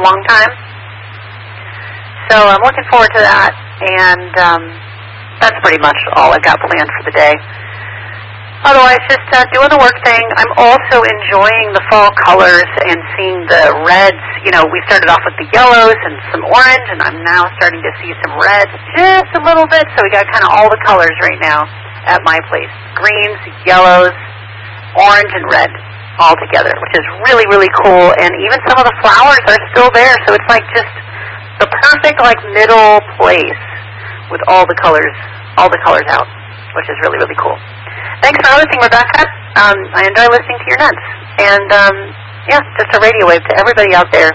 long time. So I'm looking forward to that, and that's pretty much all I've got planned for the day. Otherwise, just doing the work thing. I'm also enjoying the fall colors and seeing the reds. You know, we started off with the yellows and some orange, and I'm now starting to see some reds just a little bit. So we got kind of all the colors right now at my place. Greens, yellows, orange, and red all together, which is really, really cool. And even some of the flowers are still there. So it's like just the perfect like middle place with all the colors out, which is really, really cool. Thanks for listening, Rebecca. I enjoy listening to your nuts. And, just a radio wave to everybody out there.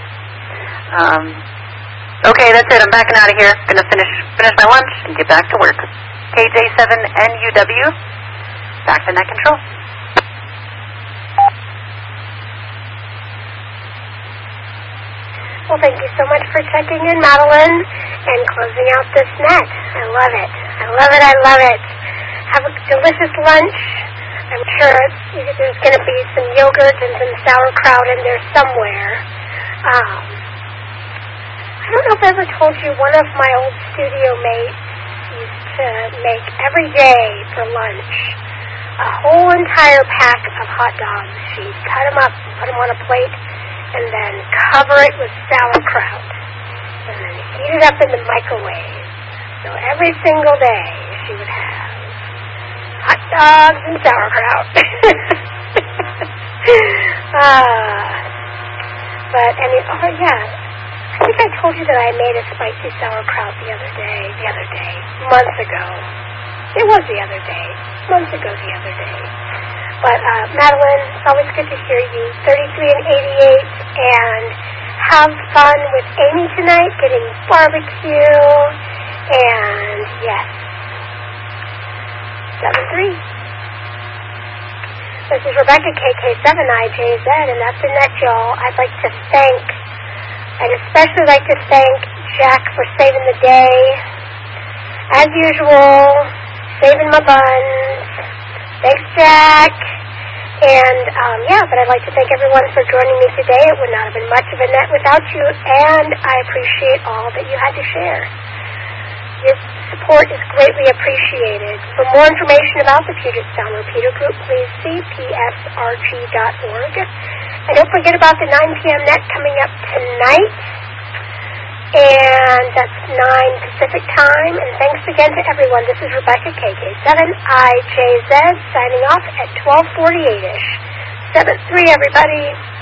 Okay, that's it. I'm backing out of here. Going to finish my lunch and get back to work. KJ7NUW, back to net control. Well, thank you so much for checking in, Madeline, and closing out this net. I love it. I love it. I love it. Have a delicious lunch. I'm sure there's going to be some yogurt and some sauerkraut in there somewhere. I don't know if I ever told you, one of my old studio mates used to make every day for lunch a whole entire pack of hot dogs. She'd cut them up, put them on a plate, and then cover it with sauerkraut, and then heat it up in the microwave. So every single day she would have hot dogs and sauerkraut. I think I told you that I made a spicy sauerkraut the other day, months ago. It was the other day, months ago the other day. But, Madeline, it's always good to hear you, 33 and 88, and have fun with Amy tonight, getting barbecue, and yes. 7-3. This is Rebecca, KK7IJZ, and that's the net, y'all. I'd especially like to thank Jack for saving the day. As usual, saving my buns. Thanks, Jack. And, but I'd like to thank everyone for joining me today. It would not have been much of a net without you, and I appreciate all that you had to share. Your support is greatly appreciated. For more information about the Puget Sound Repeater Group, please see psrg.org. And don't forget about the 9 p.m. net coming up tonight. And that's 9 Pacific time. And thanks again to everyone. This is Rebecca, KK7IJZ, signing off at 12:48-ish. 7-3, everybody.